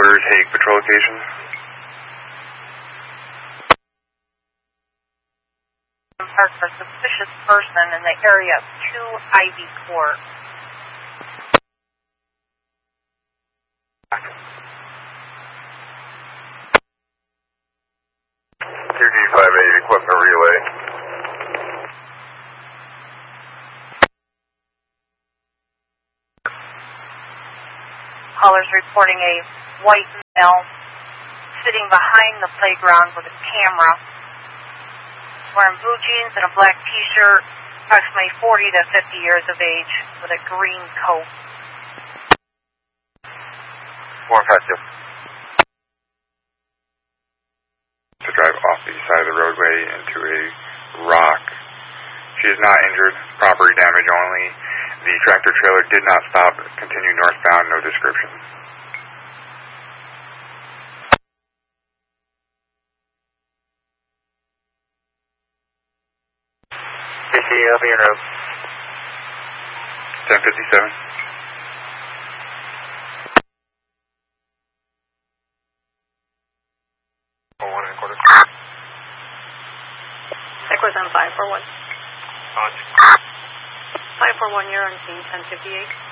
Yonkers Hague patrol location. Park for suspicious person in the area of 2 Ivy Court. QG58 equipment relay. Callers reporting a white male sitting behind the playground with a camera, wearing blue jeans and a black t-shirt, approximately 40 to 50 years of age, with a green coat. More effective. To drive off the side of the roadway into a rock. She is not injured, property damage only. The tractor trailer did not stop, continue northbound, no description. DC, I'll be en route. 1057. Echoes on 541. 541, you're on scene 1058.